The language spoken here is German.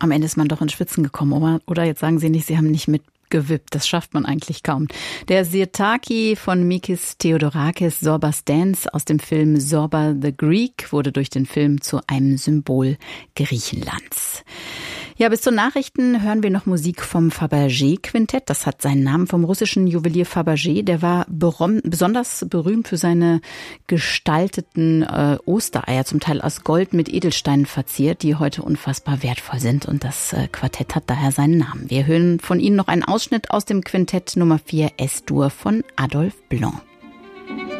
am Ende ist man doch ins Schwitzen gekommen. Oder jetzt sagen Sie nicht, Sie haben nicht mitgewippt. Das schafft man eigentlich kaum. Der Sirtaki von Mikis Theodorakis, Zorbas Dance aus dem Film Zorba the Greek, wurde durch den Film zu einem Symbol Griechenlands. Ja, bis zu Nachrichten hören wir noch Musik vom Fabergé-Quintett. Das hat seinen Namen vom russischen Juwelier Fabergé. Der war besonders berühmt für seine gestalteten Ostereier, zum Teil aus Gold mit Edelsteinen verziert, die heute unfassbar wertvoll sind. Und das Quartett hat daher seinen Namen. Wir hören von Ihnen noch einen Ausschnitt aus dem Quintett Nummer 4 S-Dur von Adolphe Blanc.